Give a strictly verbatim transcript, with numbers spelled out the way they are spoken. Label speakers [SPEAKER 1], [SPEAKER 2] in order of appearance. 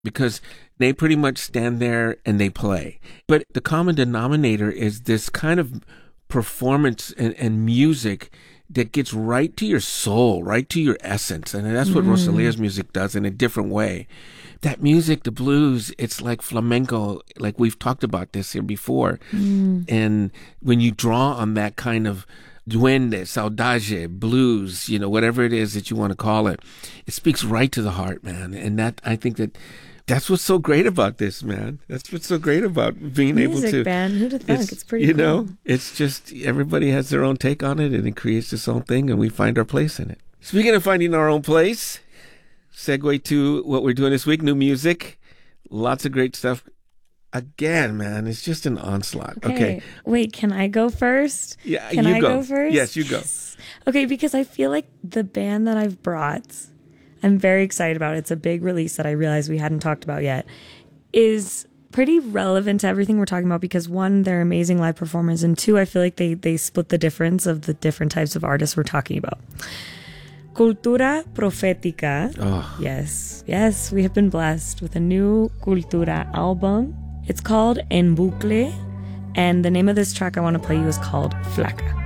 [SPEAKER 1] because they pretty much stand there and they play. But the common denominator is this kind of performance and, and music that gets right to your soul, right to your essence. And that's what mm. Rosalia's music does in a different way. That music, the blues, it's like flamenco, like we've talked about this here before. Mm. And when you draw on that kind of duende, saudade, blues, you know, whatever it is that you want to call it, it speaks right to the heart, man. And that, I think that that's what's so great about this, man. That's what's so great about being
[SPEAKER 2] Music,
[SPEAKER 1] able to.
[SPEAKER 2] man. Who'd have thought? It's, it's pretty
[SPEAKER 1] You
[SPEAKER 2] cool.
[SPEAKER 1] know, it's just everybody has their own take on it and it creates its own thing and we find our place in it. Speaking of finding our own place, segue to what we're doing this week, new music. Lots of great stuff. Again, man, it's just an onslaught. Okay. okay.
[SPEAKER 2] Wait, can I go first?
[SPEAKER 1] Yeah,
[SPEAKER 2] can
[SPEAKER 1] you
[SPEAKER 2] I
[SPEAKER 1] go.
[SPEAKER 2] go first?
[SPEAKER 1] Yes, you go.
[SPEAKER 2] Yes. Okay, because I feel like the band that I've brought, I'm very excited about. It's a big release that I realized we hadn't talked about yet, is pretty relevant to everything we're talking about because one, they're amazing live performers, and two, I feel like they, they split the difference of the different types of artists we're talking about. Cultura Profética. Oh. Yes, yes, we have been blessed with a new Cultura album. It's called En Bucle, and the name of this track I want to play you is called Flaca.